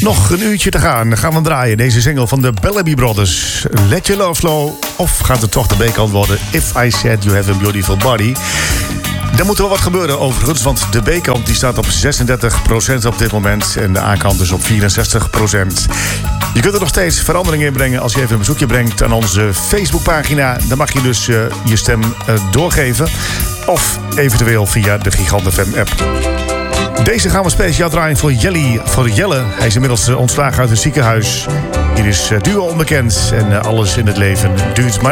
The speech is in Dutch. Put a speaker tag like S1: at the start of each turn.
S1: Nog een uurtje te gaan. Dan gaan we draaien. Deze single van de Bellamy Brothers. Let Your Love Flow. Of gaat het toch de B-kant worden? If I Said You Have a Beautiful Body. Er moet wel wat gebeuren overigens. Want de B-kant die staat op 36% op dit moment. En de A-kant dus op 64%. Je kunt er nog steeds veranderingen in brengen als je even een bezoekje brengt aan onze Facebookpagina. Dan mag je dus je stem doorgeven. Of eventueel via de Gigant FM app. Deze gaan we speciaal draaien voor Jelle. Hij is inmiddels ontslagen uit het ziekenhuis. Hier is duo onbekend en alles in het leven duurt maar